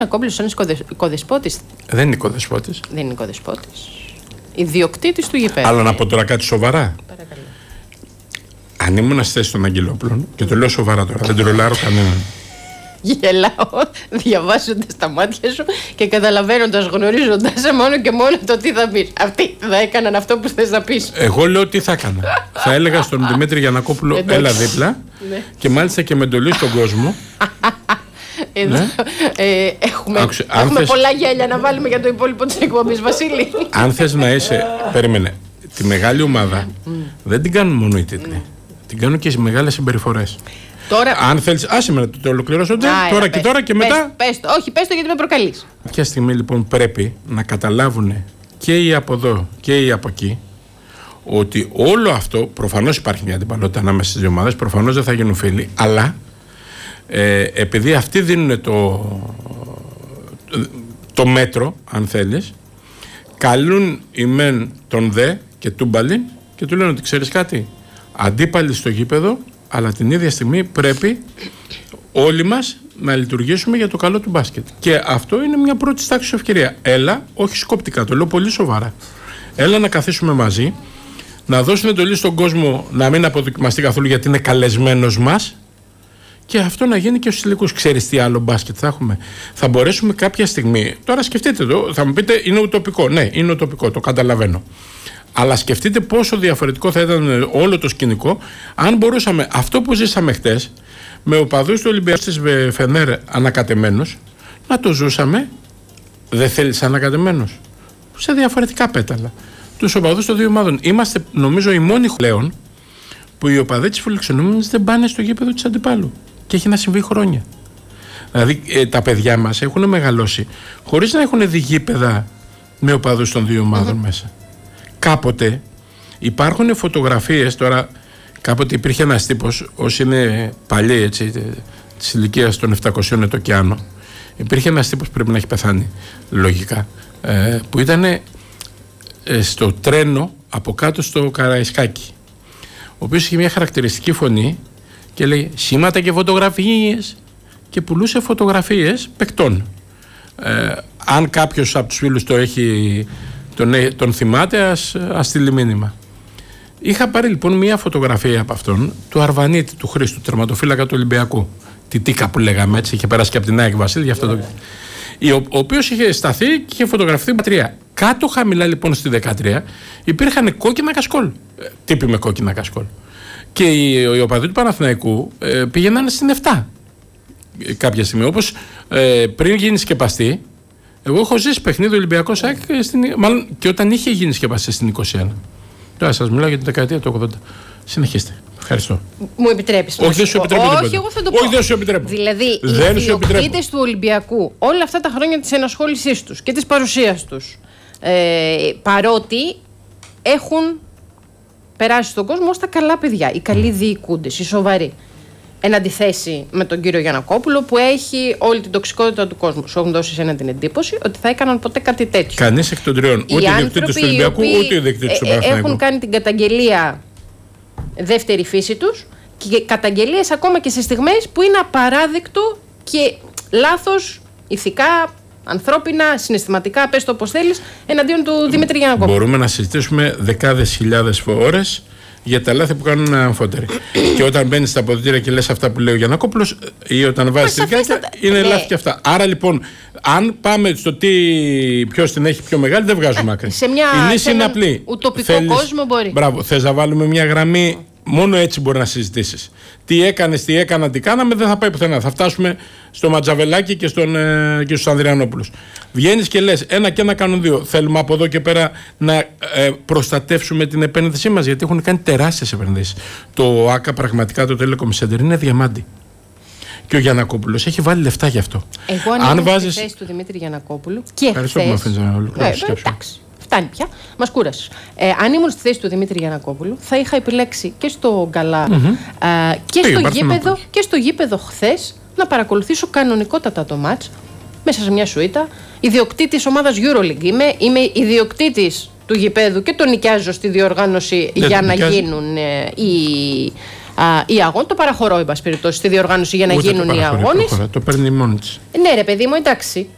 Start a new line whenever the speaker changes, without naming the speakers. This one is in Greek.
Γιαννακόπουλος είναι οικοδεσπότης.
Δεν είναι οικοδεσπότης.
Δεν είναι οικοδεσπότης. Ιδιοκτήτης του γηπέδου.
Αλλά να πω τώρα κάτι σοβαρά.
Παρακαλώ.
Αν ήμουν στη θέση των Αγγελόπουλων, και το λέω σοβαρά τώρα, δεν τρολάρω κανέναν.
Γελάω διαβάζοντας τα μάτια σου και καταλαβαίνοντας, γνωρίζοντας μόνο και μόνο το τι θα πεις. Αυτοί θα έκαναν αυτό που θες να πεις.
Εγώ λέω τι θα έκανα. Θα έλεγα στον Δημήτρη Γιαννακόπουλο, έλα δίπλα,
Ναι.
και μάλιστα και με εντολή στον κόσμο.
Εδώ,
Ναι.
έχουμε πολλά γέλια να βάλουμε για το υπόλοιπο της εκπομπής, Βασίλη.
Αν θες να είσαι. Περίμενε. Τη μεγάλη ομάδα δεν την κάνουν μόνο οι τίτλοι. Την κάνουν και οι μεγάλες συμπεριφορές.
Τώρα...
Αν θέλεις. Άσε με να το ολοκληρώσω. Τώρα και τώρα και μετά.
Πες το. Όχι, πες το γιατί με προκαλείς.
Κάποια στιγμή λοιπόν πρέπει να καταλάβουν και οι από εδώ και οι από εκεί ότι όλο αυτό, προφανώς υπάρχει μια αντιπαλότητα ανάμεσα στις δύο ομάδες, προφανώς δεν θα γίνουν φίλοι, αλλά επειδή αυτοί δίνουν το μέτρο, αν θέλεις, καλούν οι μεν τον δε και τούμπαλιν και του λένε ότι ξέρεις κάτι, αντίπαλοι στο γήπεδο, αλλά την ίδια στιγμή πρέπει όλοι μας να λειτουργήσουμε για το καλό του μπάσκετ. Και αυτό είναι μια πρώτη τάξη ευκαιρία. Έλα, όχι σκοπτικά, το λέω πολύ σοβαρά. Έλα να καθίσουμε μαζί, να δώσουν εντολή στον κόσμο να μην αποδοκιμαστεί καθόλου γιατί είναι καλεσμένος μας, και αυτό να γίνει και στους τελικούς. Ξέρεις τι άλλο μπάσκετ θα έχουμε? Θα μπορέσουμε κάποια στιγμή. Τώρα σκεφτείτε το, θα μου πείτε είναι ουτοπικό. Ναι, είναι ουτοπικό, το καταλαβαίνω. Αλλά σκεφτείτε πόσο διαφορετικό θα ήταν όλο το σκηνικό αν μπορούσαμε αυτό που ζήσαμε χτες, με οπαδούς του Ολυμπιακού της Φενέρ ανακατεμένους, να το ζούσαμε, δεν θέλεις ανακατεμένους, σε διαφορετικά πέταλα. Τους οπαδούς των δύο ομάδων. Είμαστε νομίζω οι μόνοι πλέον που οι οπαδοί της φιλοξενούμενης δεν πάνε στο γήπεδο της αντιπάλου. Και έχει να συμβεί χρόνια. Δηλαδή τα παιδιά μας έχουν μεγαλώσει χωρίς να έχουν δει γήπεδα με οπαδούς των δύο ομάδων μέσα. Κάποτε υπάρχουν φωτογραφίες, τώρα κάποτε υπήρχε ένας τύπος, όσοι είναι παλιοί έτσι, της ηλικίας των 700 ετών και άνω, υπήρχε ένας τύπος που πρέπει να έχει πεθάνει λογικά, που ήταν στο τρένο από κάτω στο Καραϊσκάκι, ο οποίος είχε μια χαρακτηριστική φωνή και λέει σήματα και φωτογραφίες, και πουλούσε φωτογραφίες παικτών. Αν κάποιος από τους φίλους το έχει, τον θυμάται, ας στείλει μήνυμα. Είχα πάρει λοιπόν μια φωτογραφία από αυτόν, του Αρβανίτη, του Χρήστου, τερματοφύλακα του Ολυμπιακού. Τη Τίκα που λέγαμε έτσι, είχε περάσει και από την ΑΕΚ Βασίλη, γι' αυτό το. Ο οποίος είχε σταθεί και είχε φωτογραφηθεί πατρία. Κάτω χαμηλά λοιπόν στη 13 υπήρχαν κόκκινα κασκόλ. Τύποι με κόκκινα κασκόλ. Και οι οπαδοί του Παναθηναϊκού πήγαιναν στην 7 κάποια στιγμή. Όπως πριν γίνει σκεπαστή, εγώ έχω ζήσει παιχνίδι Ολυμπιακός ΑΕΚ, μάλλον και όταν είχε γίνει σκεπαστή στην 21. Τώρα σας μιλάω για την δεκαετία του 80. Συνεχίστε. Ευχαριστώ.
Μου επιτρέπεις?
Όχι, δεν σου επιτρέπω.
Όχι, εγώ θα το πω.
Όχι, δεν σου επιτρέπω.
Δηλαδή, οι ιδιοκτήτες του Ολυμπιακού όλα αυτά τα χρόνια της ενασχόλησής τους και της παρουσίας τους, παρότι έχουν περάσει στον κόσμο ως τα καλά παιδιά, οι καλοί διοικούντες, οι σοβαροί. Εν αντιθέσει με τον κύριο Γιαννακόπουλο που έχει όλη την τοξικότητα του κόσμου. Σου έχουν δώσει εσένα την εντύπωση ότι θα έκαναν ποτέ κάτι τέτοιο.
Κανείς εκ των τριών. Ούτε οι ιδιοκτήτες του Ολυμπιακού, ούτε οι ιδιοκτήτες του Παναθηναϊκού. Έχουν
κάνει την καταγγελία δεύτερη φύση τους και καταγγελίες ακόμα και σε στιγμές που είναι απαράδεκτο και λάθος ηχικά, ανθρώπινα, συναισθηματικά, πες το όπως θέλεις, εναντίον του Δημήτρη Γιαννακόπουλου.
Μπορούμε να συζητήσουμε δεκάδες χιλιάδες ώρες για τα λάθη που κάνουν αμφότεροι. Και όταν μπαίνεις στα αποδυτήρια και λες αυτά που λέει ο Γιαννακόπουλος, ή όταν βάζεις την κάρτα, είναι λάθη και αυτά. Άρα λοιπόν, αν πάμε στο ποιος την έχει πιο μεγάλη, δεν βγάζουμε άκρη.
Σε έναν ουτοπικό κόσμο μπορεί.
Μπράβο, θες να βάλουμε μια γραμμή, μόνο έτσι μπορεί να συζητήσεις. Τι έκανες, τι έκανα, τι κάναμε, δεν θα πάει πουθενά. Θα φτάσουμε στο Ματζαβελάκι και στους Ανδριανόπουλους. Βγαίνεις και λες, ένα και ένα κάνουν δύο. Θέλουμε από εδώ και πέρα να προστατεύσουμε την επένδυσή μας, γιατί έχουν κάνει τεράστιες επενδύσεις. Το ΆΚΑ, πραγματικά το Telecom Center είναι διαμάντι. Και ο Γιαννακόπουλος έχει βάλει λεφτά γι' αυτό.
Εγώ αν ήμουν στη θέση του Δημήτρη Γιαννακόπουλου και
ευχαριστώ που με αφήνεις να ολοκληρώσω.
Εντάξει, φτάνει πια, μας κούρασες. Αν ήμουν στη θέση του Δημήτρη Γιαννακόπουλου, θα είχα επιλέξει και στο Γκαλά και στο γήπεδο χθες να παρακολουθήσω κανονικότατα το μάτς μέσα σε μια σουίτα. Ιδιοκτήτης ομάδας EuroLeague είμαι ιδιοκτήτης του γηπέδου και το νοικιάζω στη διοργάνωση για να γίνουν οι αγώνες. Το παραχωρώ, εν πάση περιπτώσει, στη διοργάνωση για να γίνουν οι αγώνες.
Το παίρνει μόνη της.
Ναι, ρε παιδί μου, εντάξει.